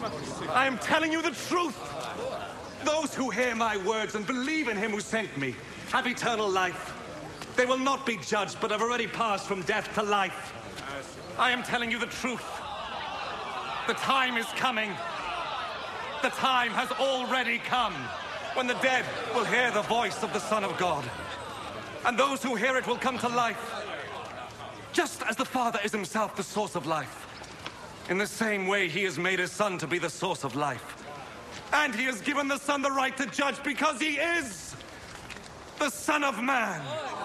I am telling you the truth. Those who hear my words and believe in him who sent me have eternal life. They will not be judged, but have already passed from death to life. I am telling you the truth. The time is coming. The time has already come when the dead will hear the voice of the Son of God. And those who hear it will come to life. Just as the Father is himself the source of life. In the same way, he has made his Son to be the source of life. And he has given the Son the right to judge because he is the Son of Man.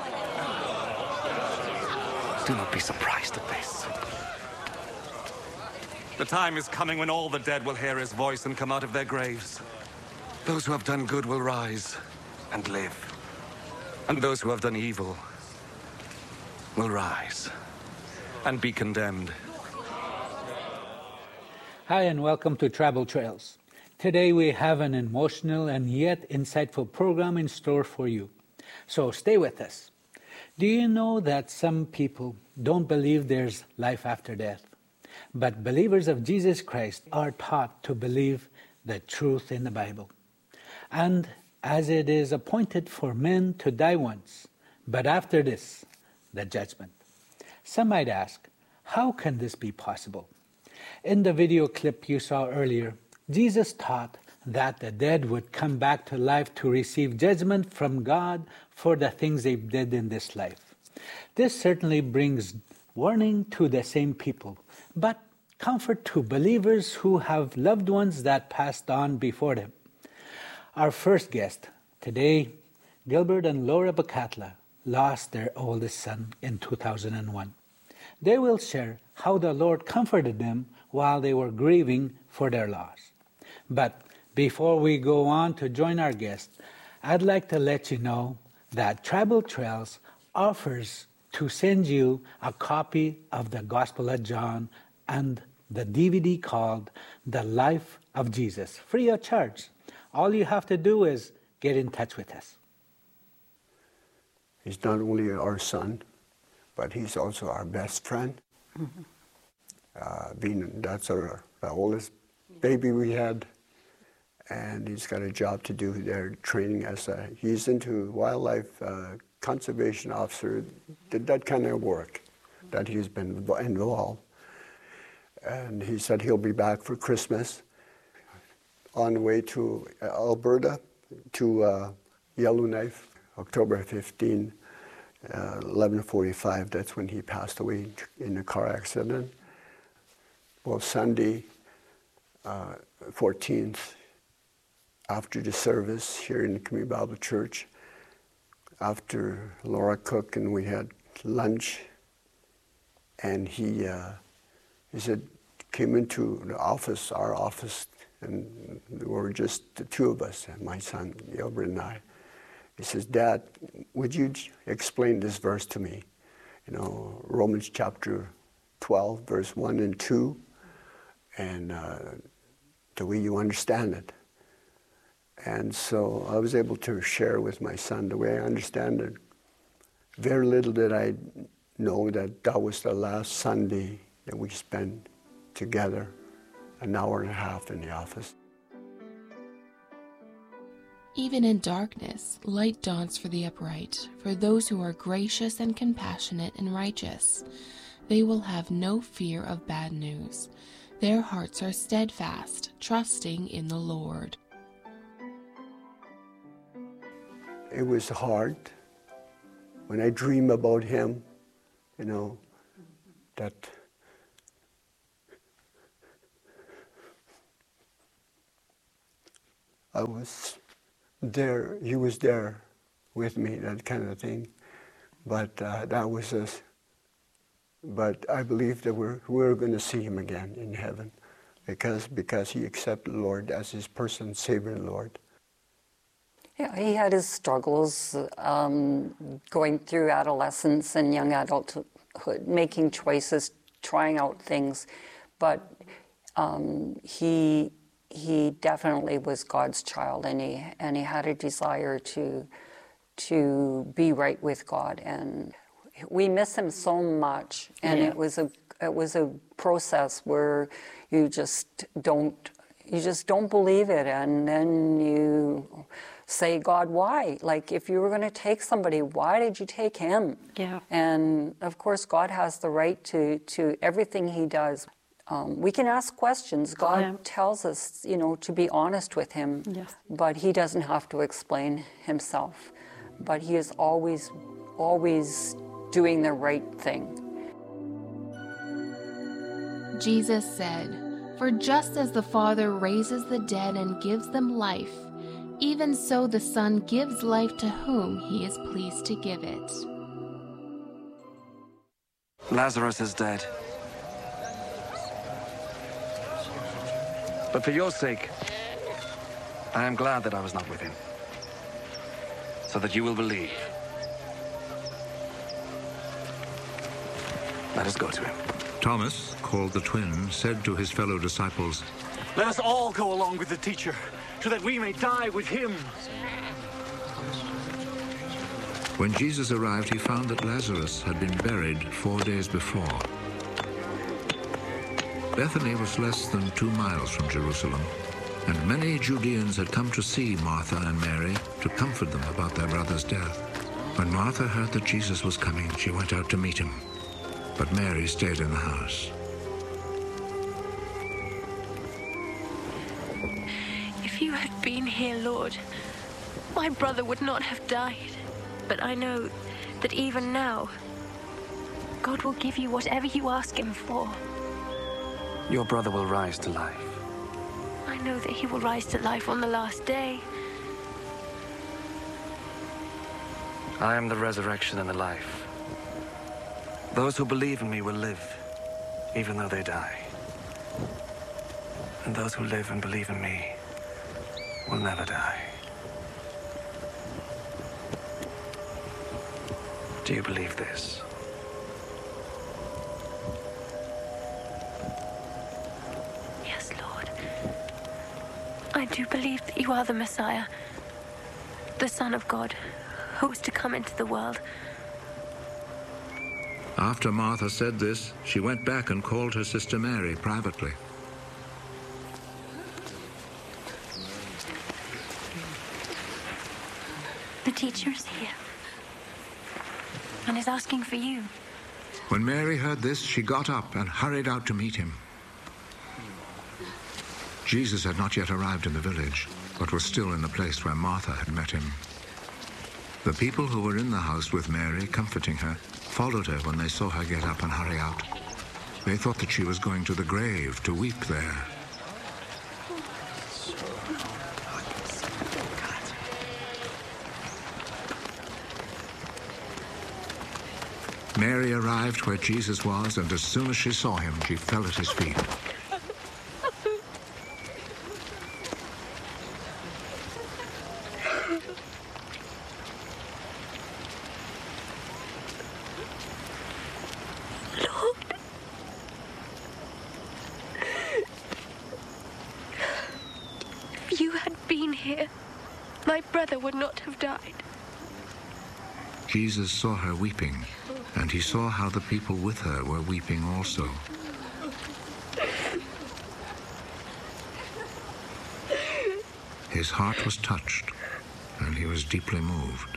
Do not be surprised at this. The time is coming when all the dead will hear his voice and come out of their graves. Those who have done good will rise and live. And those who have done evil will rise and be condemned. Hi, and welcome to Travel Trails. Today we have an emotional and yet insightful program in store for you. So stay with us. Do you know that some people don't believe there's life after death? But believers of Jesus Christ are taught to believe the truth in the Bible. And as it is appointed for men to die once, but after this, the judgment. Some might ask, how can this be possible? In the video clip you saw earlier, Jesus taught that the dead would come back to life to receive judgment from God for the things they did in this life. This certainly brings warning to the same people, but comfort to believers who have loved ones that passed on before them. Our first guest today, Gilbert and Laura Bacatla, lost their oldest son in 2001. They will share how the Lord comforted them while they were grieving for their loss. But before we go on to join our guest, I'd like to let you know that Travel Trails offers to send you a copy of the Gospel of John and the DVD called The Life of Jesus, free of charge. All you have to do is get in touch with us. He's not only our son, but he's also our best friend. Mm-hmm. That's the oldest baby we had, and he's got a job to do there, training as he's into wildlife conservation officer, that kind of work that he's been involved. And he said he'll be back for Christmas, on the way to Alberta, to Yellowknife, October 15, 11:45. That's when he passed away in a car accident. Well, Sunday, 14th, after the service here in the Community Bible Church, after Laura cooked and we had lunch, and he said, came into the office, our office, and there were just the two of us, my son, Gilbert, and I. He says, Dad, would you explain this verse to me? You know, Romans chapter 12, verse 1 and 2, and the way you understand it. And so I was able to share with my son the way I understand it. Very little did I know that was the last Sunday that we spent together, an hour and a half in the office. Even in darkness, light dawns for the upright, for those who are gracious and compassionate and righteous. They will have no fear of bad news. Their hearts are steadfast, trusting in the Lord. It was hard when I dream about him, you know, that I was there, he was there with me, that kind of thing. But that was us. But I believe that we're going to see him again in heaven because he accepted the Lord as his personal Savior and Lord. Yeah, he had his struggles going through adolescence and young adulthood, making choices, trying out things. But he definitely was God's child, and he had a desire to be right with God. And we miss him so much, and it was a process where you just don't you just don't believe it, and then you say, God, why? Like, if you were going to take somebody, why did you take him? Yeah. And of course, God has the right to everything he does. We can ask questions. God tells us, to be honest with him, Yes. but he doesn't have to explain himself. But he is always doing the right thing. Jesus said, "For just as the Father raises the dead and gives them life, even so the Son gives life to whom he is pleased to give it." Lazarus is dead. But for your sake, I am glad that I was not with him, so that you will believe. Let us go to him. Thomas, called the twin, said to his fellow disciples, Let us all go along with the teacher, so that we may die with him. When Jesus arrived, he found that Lazarus had been buried 4 days before. Bethany was less than 2 miles from Jerusalem, and many Judeans had come to see Martha and Mary to comfort them about their brother's death. When Martha heard that Jesus was coming, she went out to meet him, but Mary stayed in the house. If you had been here, Lord, my brother would not have died. But I know that even now, God will give you whatever you ask him for. Your brother will rise to life. I know that he will rise to life on the last day. I am the resurrection and the life. Those who believe in me will live, even though they die. And those who live and believe in me will never die. Do you believe this? Yes, Lord. I do believe that you are the Messiah, the Son of God, who was to come into the world. After Martha said this, she went back and called her sister Mary privately. The teacher is here and is asking for you. When Mary heard this, she got up and hurried out to meet him. Jesus had not yet arrived in the village, but was still in the place where Martha had met him. The people who were in the house with Mary, comforting her, followed her when they saw her get up and hurry out. They thought that she was going to the grave to weep there. Mary arrived where Jesus was, and as soon as she saw him, she fell at his feet. If you had been here, my brother would not have died. Jesus saw her weeping, and he saw how the people with her were weeping also. His heart was touched, and he was deeply moved.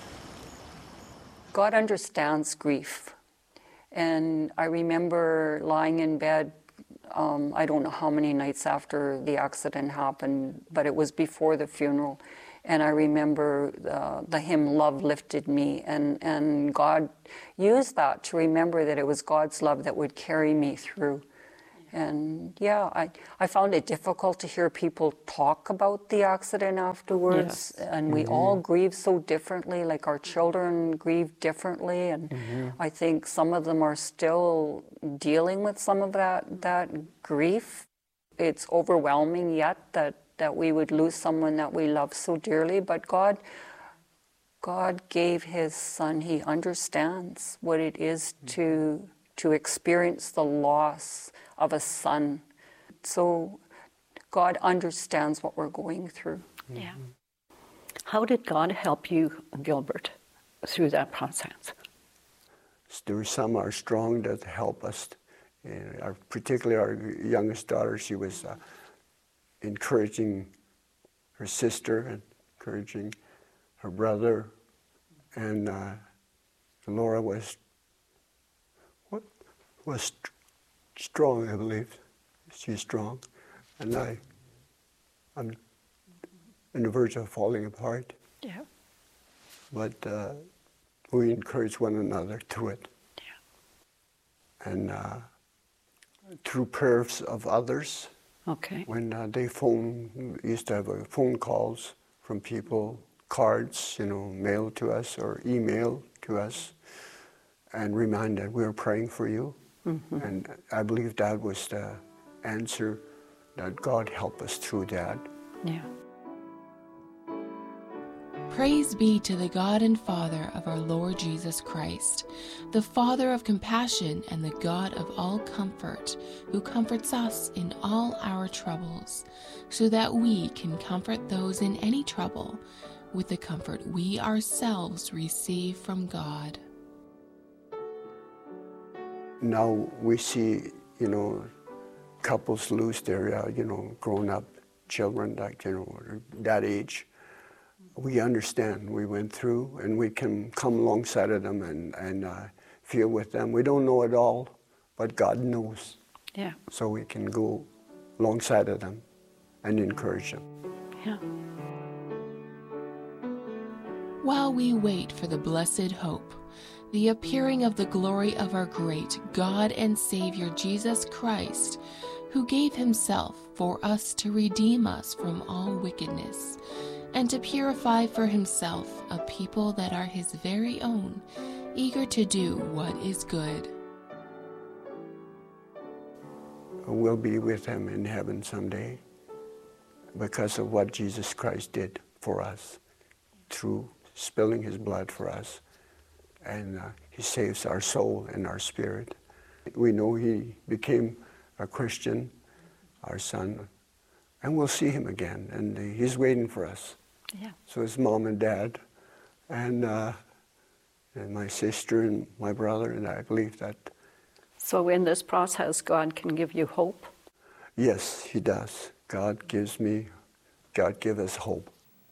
God understands grief. And I remember lying in bed, I don't know how many nights after the accident happened, but it was before the funeral. And I remember the hymn, Love Lifted Me, and God used that to remember that it was God's love that would carry me through. And yeah, I found it difficult to hear people talk about the accident afterwards. Yes. And we all grieve so differently, like our children grieve differently. And I think some of them are still dealing with some of that grief. It's overwhelming yet that we would lose someone that we love so dearly, but God gave his son. He understands what it is to experience the loss of a son. So God understands what we're going through. Yeah. How did God help you, Gilbert, through that process? There were some are strong that help us. Particularly our youngest daughter, she was encouraging her sister and encouraging her brother. And Laura was strong, I believe. She's strong. And I'm on the verge of falling apart. Yeah. But we encourage one another through it. Yeah. And through prayers of others. Okay. When they phone, we used to have phone calls from people, cards, mailed to us or emailed to us, and remind that we were praying for you. Mm-hmm. And I believe that was the answer, that God helped us through that. Yeah. Praise be to the God and Father of our Lord Jesus Christ, the Father of compassion and the God of all comfort, who comforts us in all our troubles, so that we can comfort those in any trouble with the comfort we ourselves receive from God. Now we see, couples lose their, grown-up children, that age. We understand. We went through, and we can come alongside of them and feel with them. We don't know it all, but God knows. Yeah. So we can go alongside of them and encourage them. Yeah. While we wait for the blessed hope, the appearing of the glory of our great God and Savior Jesus Christ, who gave himself for us to redeem us from all wickedness, and to purify for himself a people that are his very own, eager to do what is good. We'll be with him in heaven someday because of what Jesus Christ did for us through spilling his blood for us. And he saves our soul and our spirit. We know he became a Christian, our son, and we'll see him again, and he's waiting for us. Yeah. So his mom and dad, and my sister and my brother, and I believe that. So in this process, God can give you hope? Yes, he does. God give us hope.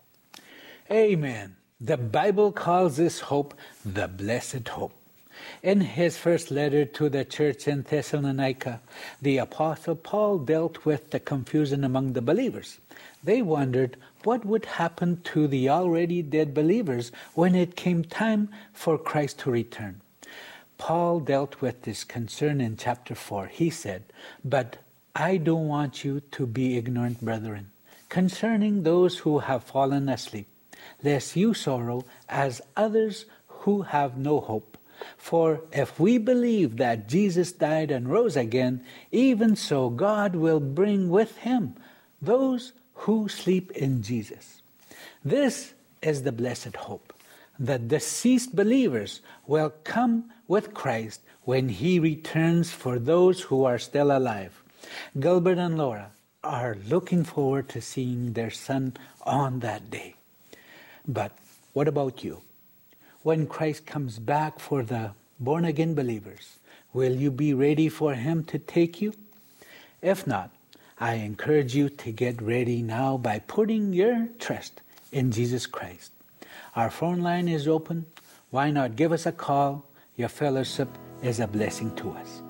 Amen. The Bible calls this hope the blessed hope. In his first letter to the church in Thessalonica, the Apostle Paul dealt with the confusion among the believers. They wondered what would happen to the already dead believers when it came time for Christ to return. Paul dealt with this concern in chapter 4. He said, "But I don't want you to be ignorant, brethren, concerning those who have fallen asleep, lest you sorrow as others who have no hope. For if we believe that Jesus died and rose again, even so God will bring with him those who sleep in Jesus." This is the blessed hope. The deceased believers will come with Christ when he returns for those who are still alive. Gilbert and Laura are looking forward to seeing their son on that day. But what about you? When Christ comes back for the born-again believers, will you be ready for him to take you? If not, I encourage you to get ready now by putting your trust in Jesus Christ. Our phone line is open. Why not give us a call? Your fellowship is a blessing to us.